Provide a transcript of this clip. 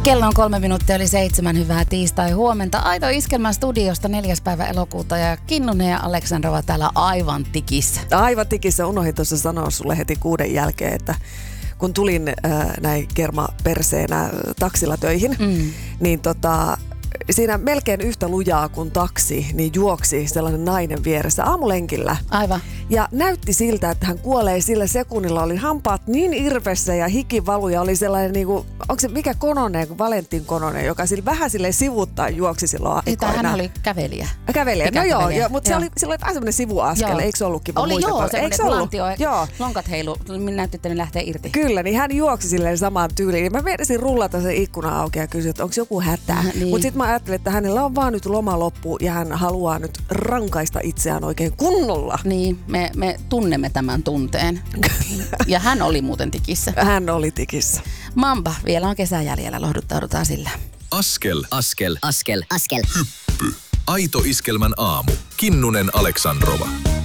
Kello on 3 minuuttia yli 7. Hyvää tiistai huomenta. Aito Iskelmän studiosta 4. päivä elokuuta ja Kinnunen ja Aleksandrova täällä aivan tikissä. Aivan tikissä. Unohdin tuossa sanoa sulle heti 6 jälkeen, että kun tulin näin kermaperseenä taksilla töihin, niin siinä melkein yhtä lujaa kuin taksi, niin juoksi sellainen nainen vieressä aamulenkillä. Aivan. Ja näytti siltä, että hän kuolee sillä sekunnilla. Oli hampaat niin irvessä ja hiki valui ja oli sellainen, niin kuin, onko se mikä Kononen, kuin Valentin Kononen, joka vähän silleen sivuttain juoksi silloin aikoina. Hän oli kävelijä. Kävelijä, no joo, mutta sillä oli vähän semmoinen sivuaskel, eikö se ollutkin? Oli Eikö se ollut? Joo, lonkat heilu, näytti, että ne lähtee irti. Kyllä, niin hän juoksi silleen samaan tyyliin. Mä meinasin rullata sen ikkuna auki ja kysyä, että onko joku hätä. Niin. Mutta sitten mä ajattelin, että hänellä on vaan nyt loma loppu ja hän haluaa nyt rankaista itseään oikein kunnolla. Niin, me tunnemme tämän tunteen. Ja hän oli muuten tikissä. Hän oli tikissä. Mamba, vielä on kesä jäljellä, lohduttaudutaan sillä. Askel. Askel. Hyppy. Aito Iskelmän aamu. Kinnunen Aleksandrova.